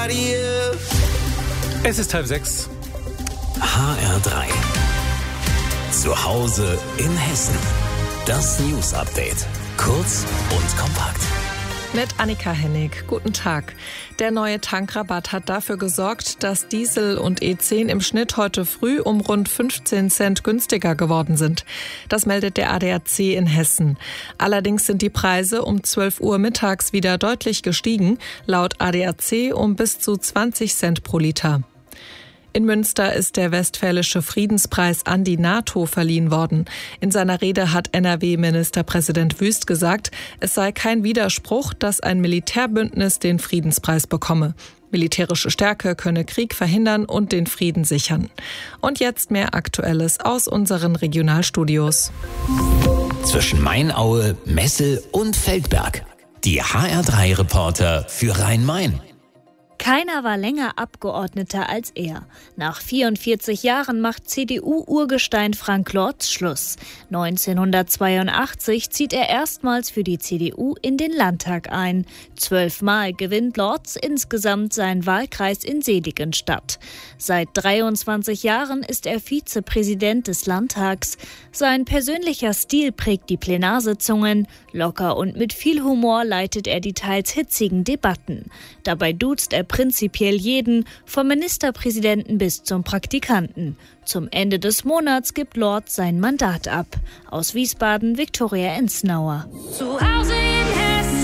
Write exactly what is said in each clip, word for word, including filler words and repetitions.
Es ist halb sechs. H R drei. Zu Hause in Hessen. Das News Update. Kurz und kompakt. Mit Annika Hennig. Guten Tag. Der neue Tankrabatt hat dafür gesorgt, dass Diesel und E zehn im Schnitt heute früh um rund fünfzehn Cent günstiger geworden sind. Das meldet der A D A C in Hessen. Allerdings sind die Preise um zwölf Uhr mittags wieder deutlich gestiegen, laut A D A C um bis zu zwanzig Cent pro Liter. In Münster ist der Westfälische Friedenspreis an die NATO verliehen worden. In seiner Rede hat N R W-Ministerpräsident Wüst gesagt, es sei kein Widerspruch, dass ein Militärbündnis den Friedenspreis bekomme. Militärische Stärke könne Krieg verhindern und den Frieden sichern. Und jetzt mehr Aktuelles aus unseren Regionalstudios. Zwischen Mainaue, Messel und Feldberg. Die H R drei Reporter für Rhein-Main. Keiner war länger Abgeordneter als er. Nach vierundvierzig Jahren macht C D U-Urgestein Frank Lorz Schluss. neunzehnhundertzweiundachtzig zieht er erstmals für die C D U in den Landtag ein. Zwölfmal gewinnt Lorz insgesamt seinen Wahlkreis in Seligenstadt. Seit dreiundzwanzig Jahren ist er Vizepräsident des Landtags. Sein persönlicher Stil prägt die Plenarsitzungen. Locker und mit viel Humor leitet er die teils hitzigen Debatten. Dabei duzt er prinzipiell jeden, vom Ministerpräsidenten bis zum Praktikanten. Zum Ende des Monats gibt Lorz sein Mandat ab. Aus Wiesbaden, Viktoria Ensnauer. Zu Hause in Hessen.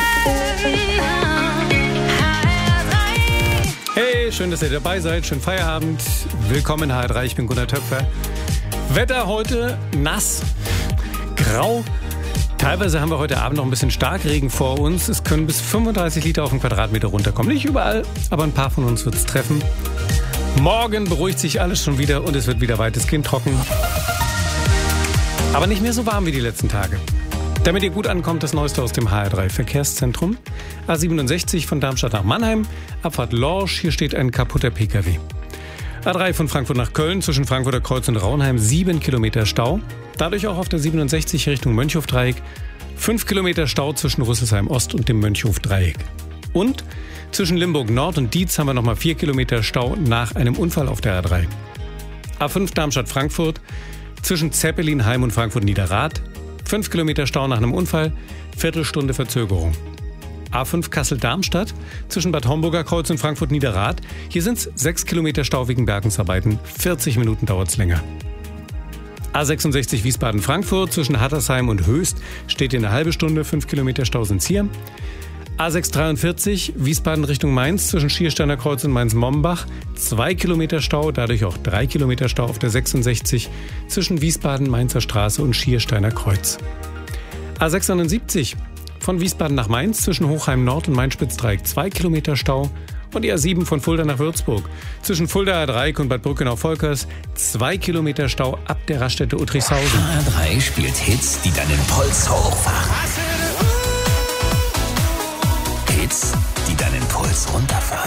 Hey, schön, dass ihr dabei seid. Schönen Feierabend. Willkommen in H R drei. Ich bin Gunnar Töpfer. Wetter heute nass, grau. Teilweise haben wir heute Abend noch ein bisschen Starkregen vor uns. Es können bis fünfunddreißig Liter auf den Quadratmeter runterkommen. Nicht überall, aber ein paar von uns wird es treffen. Morgen beruhigt sich alles schon wieder und es wird wieder weitestgehend trocken. Aber nicht mehr so warm wie die letzten Tage. Damit ihr gut ankommt, das Neueste aus dem H R drei Verkehrszentrum. A siebenundsechzig von Darmstadt nach Mannheim, Abfahrt Lorsch, hier steht ein kaputter P K W. A drei von Frankfurt nach Köln, zwischen Frankfurter Kreuz und Raunheim, sieben Kilometer Stau. Dadurch auch auf der siebenundsechzig Richtung Mönchhofdreieck, fünf Kilometer Stau zwischen Rüsselsheim Ost und dem Mönchhofdreieck. Und zwischen Limburg Nord und Dietz haben wir nochmal vier Kilometer Stau nach einem Unfall auf der A drei. A fünf Darmstadt-Frankfurt, zwischen Zeppelinheim und Frankfurt-Niederrad, fünf Kilometer Stau nach einem Unfall, Viertelstunde Verzögerung. A fünf Kassel-Darmstadt, zwischen Bad Homburger Kreuz und Frankfurt-Niederrad. Hier sind es sechs Kilometer Stau wegen Bergungsarbeiten. vierzig Minuten dauert es länger. A sechsundsechzig Wiesbaden-Frankfurt, zwischen Hattersheim und Höchst steht in eine halbe Stunde. fünf Kilometer Stau sind hier. A sechshundertdreiundvierzig Wiesbaden Richtung Mainz, zwischen Schiersteiner Kreuz und Mainz-Mombach. zwei Kilometer Stau, dadurch auch drei Kilometer Stau auf der sechsundsechzig zwischen Wiesbaden-Mainzer Straße und Schiersteiner Kreuz. A sechshundertsiebzig von Wiesbaden nach Mainz, zwischen Hochheim Nord und Main-Spitzdreieck zwei Kilometer Stau. Und die A sieben von Fulda nach Würzburg, zwischen Fulda A drei und Bad Brückenau-Volkers zwei Kilometer Stau ab der Raststätte Uttrichshausen. H R drei spielt Hits, die deinen Puls hochfahren. Hits, die deinen Puls runterfahren.